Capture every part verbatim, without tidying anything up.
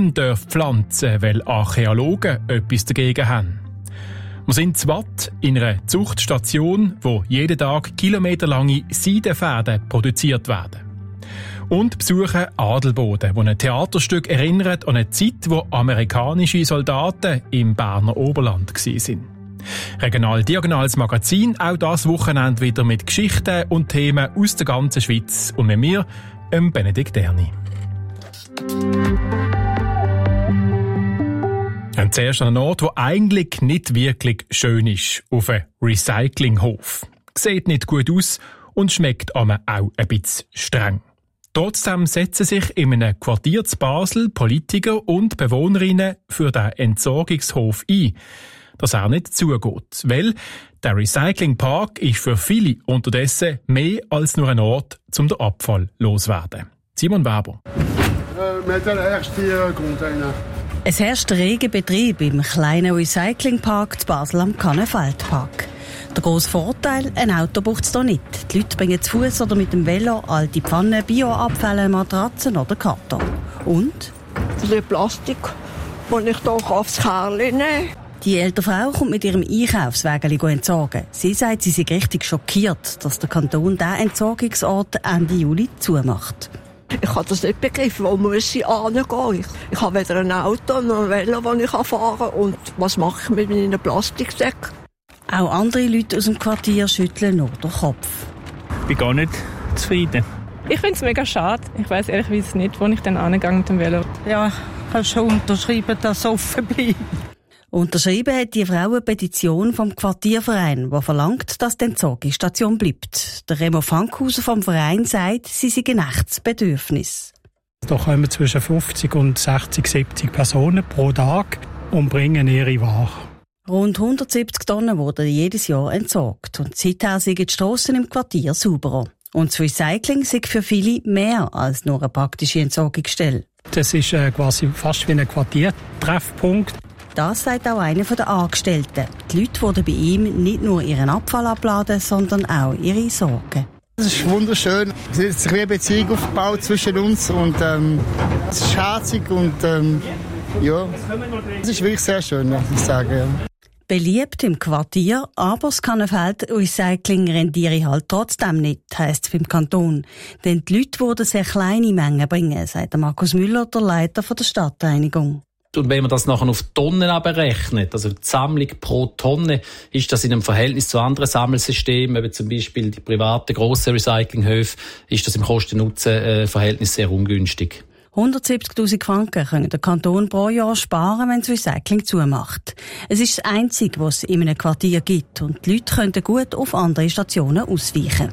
Bäume dürfen pflanzen, weil Archäologen etwas dagegen haben. Wir sind in Watt in einer Zuchtstation, wo jeden Tag kilometerlange Seidenfäden produziert werden. Und besuchen Adelboden, wo ein Theaterstück erinnert an eine Zeit, wo amerikanische Soldaten im Berner Oberland waren. Regional Diagonales Magazin, auch das Wochenende wieder mit Geschichten und Themen aus der ganzen Schweiz und mit mir, ähm Benedikt Erni. Und zuerst an einem Ort, der eigentlich nicht wirklich schön ist, auf einem Recyclinghof. Sieht nicht gut aus und schmeckt aber auch ein bisschen streng. Trotzdem setzen sich in einem Quartier zu Basel Politiker und Bewohnerinnen für den Entsorgungshof ein, dass er nicht zugeht. Weil der Recyclingpark ist für viele unterdessen mehr als nur ein Ort, um den Abfall loszuwerden. Simon Weber. Es herrscht reger Betrieb im kleinen Recyclingpark zu Basel am Kannenfeldpark. Der grosse Vorteil, ein Auto braucht es hier nicht. Die Leute bringen zu Fuß oder mit dem Velo alte Pfannen, Bioabfälle, Matratzen oder Karton. Und? Das ist Plastik, das ich hier aufs Kerli nehme. Die ältere Frau kommt mit ihrem Einkaufswägeli entsorgen. Sie sagt, sie sei richtig schockiert, dass der Kanton diesen Entsorgungsort Ende Juli zumacht. Ich habe das nicht begriffen, wo muss ich hingehen? Ich, ich habe weder ein Auto noch ein Velo, das ich fahren kann. Und was mache ich mit meinen Plastiksäcken? Auch andere Leute aus dem Quartier schütteln nur den Kopf. Ich bin gar nicht zufrieden. Ich finde es mega schade. Ich weiss ehrlich nicht, wo ich dann angehe mit dem Velo. Ja, ich habe schon unterschrieben, dass es offen bleibt. Unterschrieben hat die Frau eine Petition vom Quartierverein, die verlangt, dass die Entsorgungsstation bleibt. Der Remo Fankhauser vom Verein sagt, sie sei ein echtes Bedürfnis. Da kommen zwischen fünfzig und sechzig, siebzig Personen pro Tag und bringen ihre Ware. Rund hundertsiebzig Tonnen wurden jedes Jahr entsorgt und seither sind die Strassen im Quartier sauberer. Und das Recycling sei für viele mehr als nur eine praktische Entsorgungsstelle. Das ist äh, quasi fast wie ein Quartiertreffpunkt. Das sagt auch einer der Angestellten. Die Leute wurden bei ihm nicht nur ihren Abfall abladen, sondern auch ihre Sorgen. Es ist wunderschön. Es hat sich eine Beziehung aufgebaut zwischen uns und ähm, es ist herzig und ähm, ja, es ist wirklich sehr schön, muss ich sagen. Ja. Beliebt im Quartier, aber das Kannenfeld-Recycling rendiere halt trotzdem nicht, heisst es beim Kanton. Denn die Leute würden sehr kleine Mengen bringen, sagt Markus Müller, der Leiter der Stadtreinigung. Und wenn man das nachher auf Tonnen berechnet, also die Sammlung pro Tonne, ist das in einem Verhältnis zu anderen Sammelsystemen, wie zum Beispiel die privaten grossen Recyclinghöfe, ist das im Kosten-Nutzen-Verhältnis sehr ungünstig. hundertsiebzigtausend Franken können der Kanton pro Jahr sparen, wenn das Recycling zumacht. Es ist das Einzige, was es in einem Quartier gibt und die Leute könnten gut auf andere Stationen ausweichen.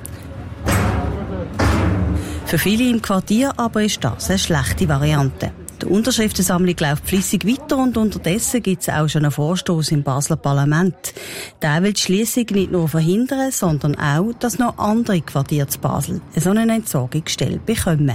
Für viele im Quartier aber ist das eine schlechte Variante. Die Unterschriftensammlung läuft flüssig weiter und unterdessen gibt es auch schon einen Vorstoß im Basler Parlament. Der will die Schliessung nicht nur verhindern, sondern auch, dass noch andere Quartiere zu Basel eine solche Entsorgungsstelle bekommen.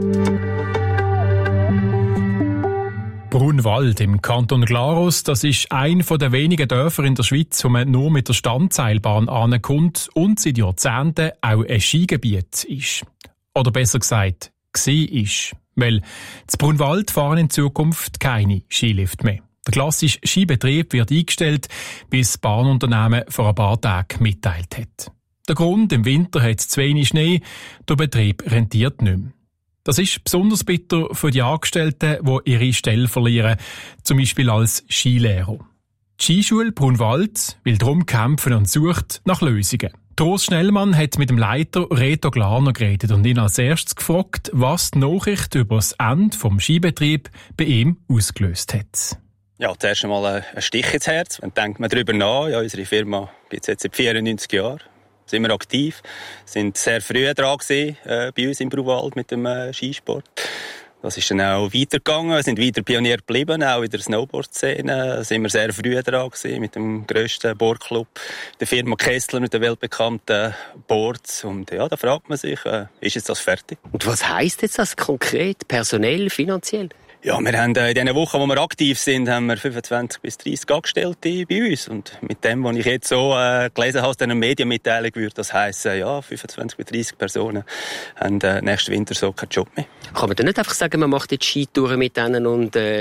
Brunwald im Kanton Glarus, das ist ein der wenigen Dörfer in der Schweiz, wo man nur mit der Standseilbahn ankommt und seit Jahrzehnten auch ein Skigebiet ist. Oder besser gesagt, war. Weil zu Brunwald fahren in Zukunft keine Skilift mehr. Der klassische Skibetrieb wird eingestellt, bis das Bahnunternehmen vor ein paar Tagen mitteilt hat. Der Grund, im Winter hat es zu wenig Schnee, der Betrieb rentiert nicht mehr. Das ist besonders bitter für die Angestellten, die ihre Stelle verlieren, zum Beispiel als Skilehrer. Die Skischule Brunwald will darum kämpfen und sucht nach Lösungen. Urs Schnellmann hat mit dem Leiter Reto Glarner geredet und ihn als erstes gefragt, was die Nachricht über das Ende des Skibetriebs bei ihm ausgelöst hat. Ja, zuerst einmal ein Stich ins Herz. Dann denkt man darüber nach. Ja, unsere Firma gibt es jetzt seit vierundneunzig Jahren. Sind wir aktiv. Sind sehr früh dran gewesen, äh, bei uns im Brunwald mit dem äh, Skisport. Das ist dann auch weitergegangen. Wir sind weiter Pionier geblieben, auch in der Snowboard-Szene. Da sind wir sehr früh dran gewesen, mit dem grössten Boardclub, der Firma Kessler, mit den weltbekannten Boards. Und ja, da fragt man sich, äh, ist jetzt das fertig? Und was heisst jetzt das konkret, personell, finanziell? Ja, wir haben äh, in den Wochen, wo wir aktiv sind, haben wir fünfundzwanzig bis dreissig Angestellte bei uns. Und mit dem, was ich jetzt so äh, gelesen habe aus dieser Medienmitteilung, würde das heissen, ja, fünfundzwanzig bis dreissig Personen haben äh, nächsten Winter so keinen Job mehr. Kann man dann nicht einfach sagen, man macht jetzt Skitouren mit denen und äh,